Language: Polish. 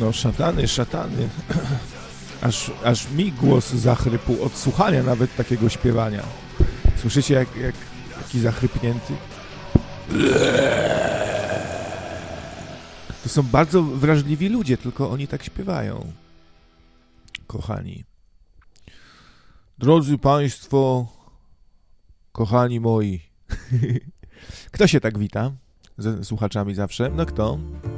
No szatany. Aż mi głos zachrypł od słuchania nawet takiego śpiewania. Słyszycie jaki zachrypnięty? To są bardzo wrażliwi ludzie, tylko oni tak śpiewają. Kochani. Drodzy Państwo, kochani moi. Kto się tak wita ze słuchaczami zawsze? No kto?